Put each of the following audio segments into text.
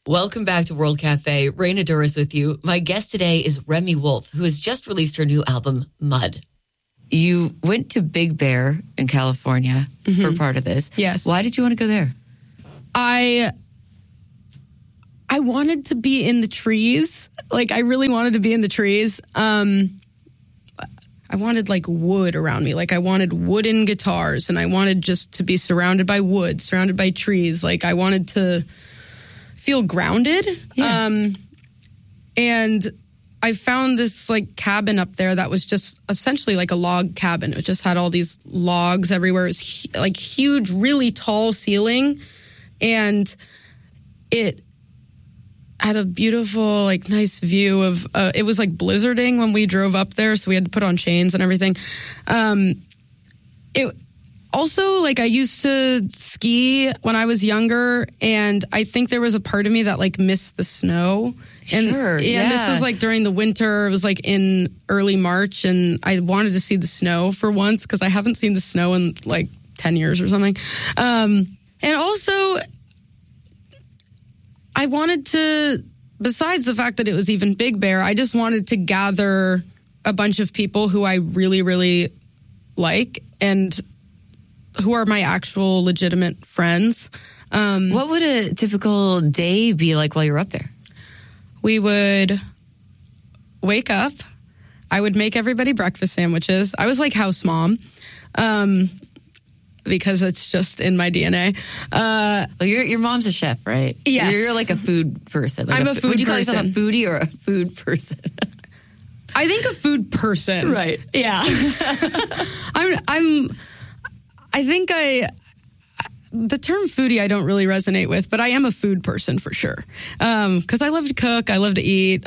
Welcome back to World Cafe. Raina Douris with you. My guest today is Remi Wolf, who has just released her new album, Mud. You went to Big Bear in California for part of this. Yes. Why did you want to go there? I wanted to be in the trees. Like, I really wanted to be in the trees. I wanted, like, wood around me. Like, I wanted wooden guitars, and I wanted just to be surrounded by wood, surrounded by trees. Like, I wanted to feel grounded. Yeah. And I found this, like, cabin up there that was just essentially like a log cabin. It just had all these logs everywhere. It was, like, huge, really tall ceiling. And it had a beautiful, like, nice view of, it was like blizzarding when we drove up there, so we had to put on chains and everything. It also, like, I used to ski when I was younger, and I think there was a part of me that, like, missed the snow. And, sure, yeah. And this was, like, during the winter. It was, like, in early March, and I wanted to see the snow for once, because I haven't seen the snow in, like, 10 years or something. And also, I wanted to, besides the fact that it was even Big Bear, I just wanted to gather a bunch of people who I really, really like and who are my actual legitimate friends. What would a typical day be like while you're up there? We would wake up. I would make everybody breakfast sandwiches. I was like house mom. Because it's just in my DNA. Well, your mom's a chef, right? Yes. You're like a food person. Like I'm a food person. Would you call yourself a foodie or a food person? I think a food person. Right. Yeah. The term foodie I don't really resonate with, but I am a food person for sure. Because I love to cook. I love to eat.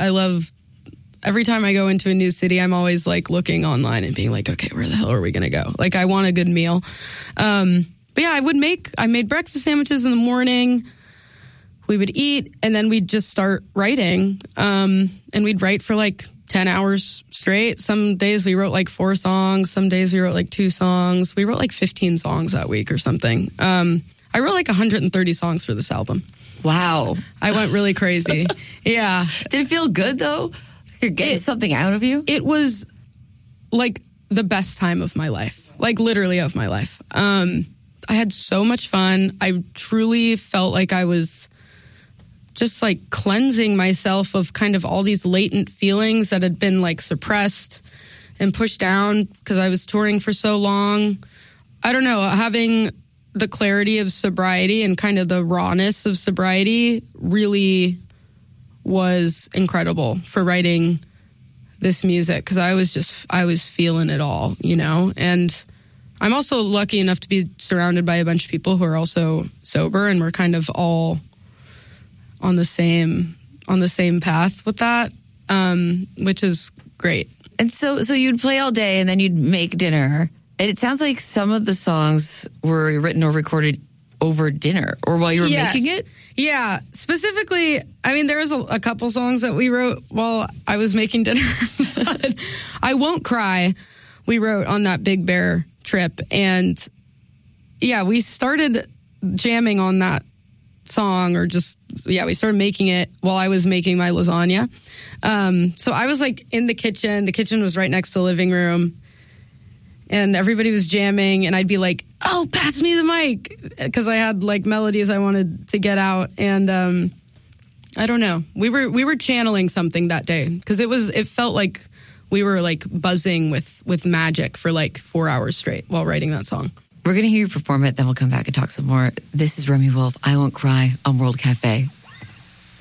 Every time I go into a new city, I'm always, like, looking online and being like, okay, where the hell are we going to go? Like, I want a good meal. But yeah, I made breakfast sandwiches in the morning. We would eat, and then we'd just start writing. And we'd write for, like, 10 hours straight. Some days we wrote, like, 4 songs. Some days we wrote, like, 2 songs. We wrote, like, 15 songs that week or something. I wrote, like, 130 songs for this album. Wow. I went really crazy. Yeah. Did it feel good, though? You're getting something out of you? It was, like, the best time of my life. Like, literally of my life. I had so much fun. I truly felt like I was just, like, cleansing myself of kind of all these latent feelings that had been, like, suppressed and pushed down because I was touring for so long. I don't know, having the clarity of sobriety and kind of the rawness of sobriety really was incredible for writing this music, because I was feeling it all, you know. And I'm also lucky enough to be surrounded by a bunch of people who are also sober, and we're kind of all on the same path with that, which is great. And so you'd play all day, and then you'd make dinner. And it sounds like some of the songs were written or recorded over dinner or while you were making it? Yeah. Specifically, I mean, there was a couple songs that we wrote while I was making dinner. But I Won't Cry, we wrote on that Big Bear trip. And yeah, we started jamming on that song, we started making it while I was making my lasagna. So I was, like, in the kitchen. The kitchen was right next to the living room. And everybody was jamming, and I'd be like, oh, pass me the mic, because I had, like, melodies I wanted to get out. And I don't know. We were channeling something that day, because it felt like we were, like, buzzing with magic for, like, 4 hours straight while writing that song. We're going to hear you perform it, then we'll come back and talk some more. This is Remi Wolf, I Won't Cry on World Cafe.